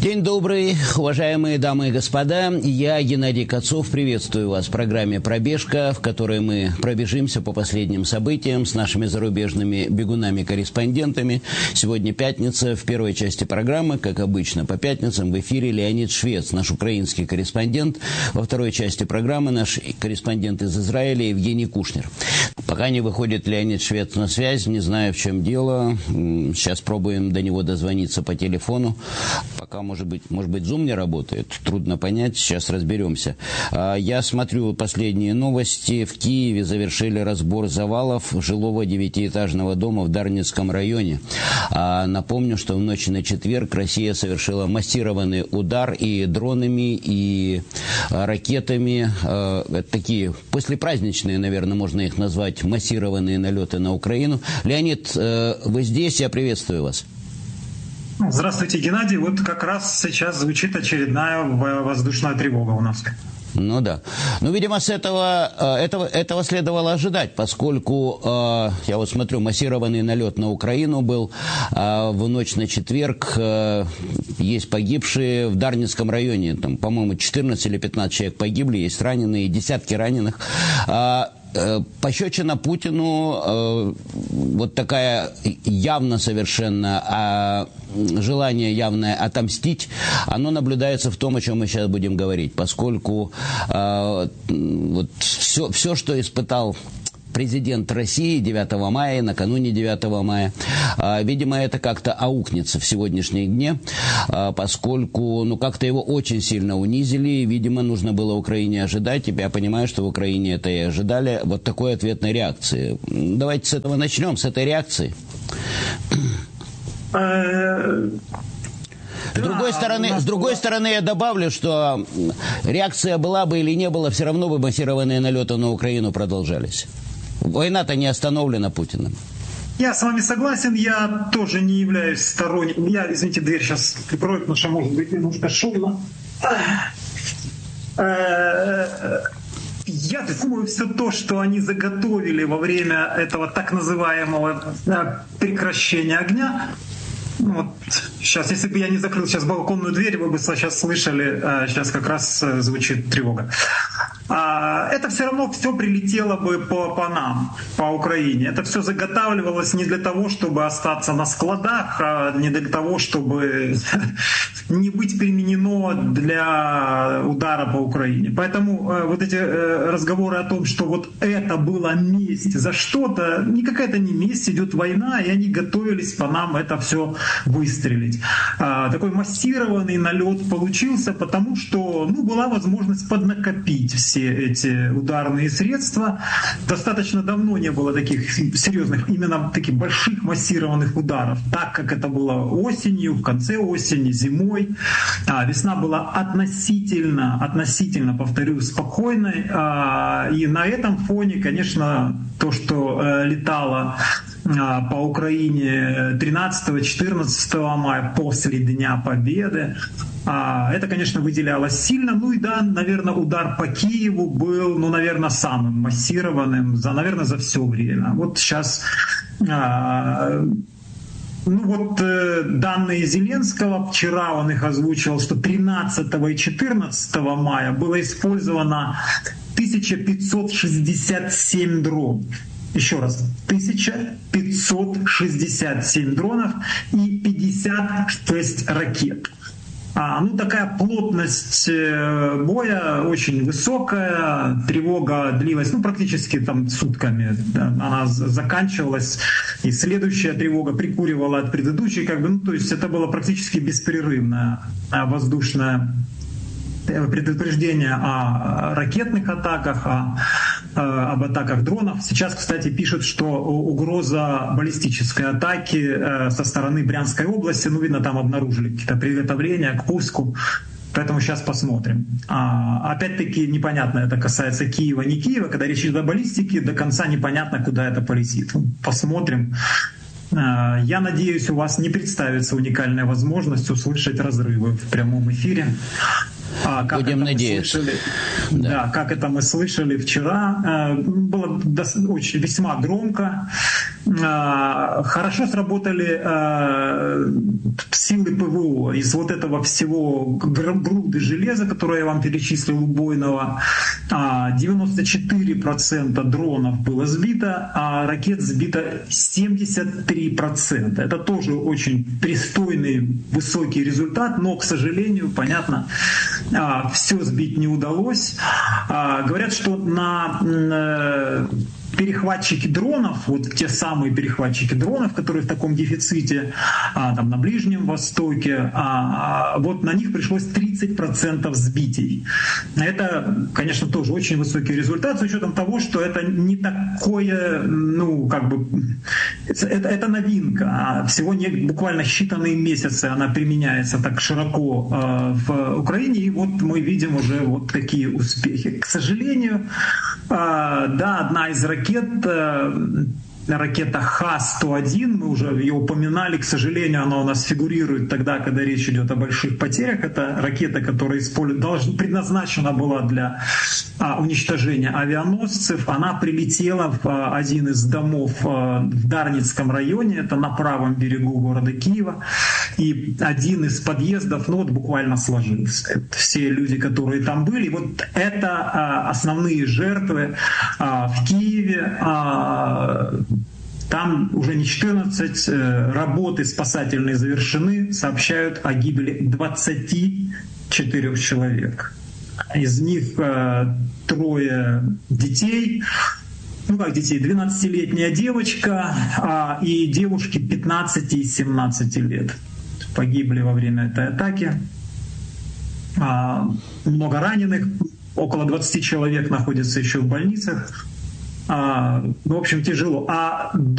День добрый, уважаемые дамы и господа. Я, Геннадий Кацов, приветствую вас в программе «Пробежка», в которой мы пробежимся по последним событиям с нашими зарубежными бегунами-корреспондентами. Сегодня пятница. В первой части программы, как обычно, по пятницам в эфире Леонид Швец, наш украинский корреспондент. Во второй части программы наш корреспондент из Израиля Евгений Кушнер. Пока не выходит Леонид Швец на связь, не знаю, в чем дело. Сейчас пробуем до него дозвониться по телефону. Пока, может быть, Zoom не работает. Трудно понять, сейчас разберемся. Я смотрю последние новости. В Киеве завершили разбор завалов жилого 9-этажного дома в Дарницком районе. Напомню, что в ночь на четверг Россия совершила массированный удар и дронами, и ракетами. Такие послепраздничные, наверное, можно их назвать, массированные налеты на Украину. Леонид, вы здесь? Я приветствую вас. Здравствуйте, Геннадий. Вот как раз сейчас звучит очередная воздушная тревога у нас. Ну да. Ну, видимо, с этого следовало ожидать, поскольку, я вот смотрю, массированный налет на Украину был в ночь на четверг. Есть погибшие в Дарницком районе. Там, по-моему, 14 или 15 человек погибли, есть раненые, десятки раненых. Пощечина Путину, вот такая явно совершенно, желание явное отомстить, оно наблюдается в том, о чем мы сейчас будем говорить, поскольку вот все, что испытал президент России 9 мая, накануне 9 мая, видимо, это как-то аукнется в сегодняшнем дне, поскольку, как-то его очень сильно унизили, видимо, нужно было Украине ожидать, и я понимаю, что в Украине это и ожидали, вот такой ответной реакции. Давайте с этого начнем, с этой реакции. С другой стороны, я добавлю, что реакция была бы или не была, все равно бы массированные налеты на Украину продолжались. Война-то не остановлена Путиным. Я с вами согласен, я тоже не являюсь сторонником. Я, извините, дверь сейчас прикрою, потому что может быть немножко шумно. Я думаю, все то, что они заготовили во время этого так называемого прекращения огня, вот сейчас, если бы я не закрыл сейчас балконную дверь, вы бы сейчас слышали, сейчас как раз звучит тревога. Это все равно все прилетело бы по нам, по Украине. Это все заготавливалось не для того, чтобы остаться на складах, а не для того, чтобы не быть применено для удара по Украине. Поэтому вот эти разговоры о том, что вот это была месть за что-то, никакая это не месть, идет война, и они готовились по нам это все выстрелить. Такой массированный налет получился, потому что была возможность поднакопить все эти ударные средства. Достаточно давно не было таких серьезных, именно таких больших массированных ударов, так как это было осенью, в конце осени, зимой. Весна была относительно, повторю, спокойной. И на этом фоне, конечно, то, что летало по Украине 13-14 мая после Дня Победы, это, конечно, выделялось сильно. Ну и да, наверное, удар по Киеву был, наверное, самым массированным, наверное, за все время. Вот сейчас данные Зеленского, вчера он их озвучивал, что 13 и 14 мая было использовано 1567 дронов. Еще раз, 1567 дронов и 56 ракет. Такая плотность боя очень высокая, тревога длилась практически сутками. Она заканчивалась, и следующая тревога прикуривала от предыдущей, то есть это было практически беспрерывное воздушное предупреждение о ракетных атаках, об атаках дронов. Сейчас, кстати, пишут, что угроза баллистической атаки со стороны Брянской области, видно, там обнаружили какие-то приготовления к пуску. Поэтому сейчас посмотрим. Опять-таки непонятно, это касается Киева, не Киева. Когда речь идет о баллистике, до конца непонятно, куда это полетит. Посмотрим. Я надеюсь, у вас не представится уникальная возможность услышать разрывы в прямом эфире. Будем надеяться. Да, как это мы слышали вчера, было весьма громко. Хорошо сработали силы ПВО. Из вот этого всего груды железа, которые я вам перечислил, убойного, 94% дронов было сбито, а ракет сбито 73%. Это тоже очень пристойный, высокий результат, но, к сожалению, понятно, все сбить не удалось. Говорят, что на перехватчики дронов, вот те самые перехватчики дронов, которые в таком дефиците там, на Ближнем Востоке, вот на них пришлось 30% сбитий. Это, конечно, тоже очень высокий результат, с учетом того, что это не такое, ну, как бы, это новинка. Всего буквально считанные месяцы она применяется так широко в Украине, и вот мы видим уже вот такие успехи. К сожалению, да, одна из ракета Х-101, мы уже ее упоминали, к сожалению, она у нас фигурирует тогда, когда речь идет о больших потерях. Это ракета, которая предназначена была для уничтожения авианосцев. Она прилетела в один из домов в Дарницком районе, это на правом берегу города Киева, и один из подъездов, ну вот буквально сложился. Это все люди, которые там были, вот это основные жертвы в Киеве. Там уже не 14, работы спасательные завершены, сообщают о гибели 24 человек. Из них 3 детей, ну как детей, 12-летняя девочка и девушки 15 и 17 лет погибли во время этой атаки. Много раненых, около 20 человек находятся еще в больницах. В общем, тяжело.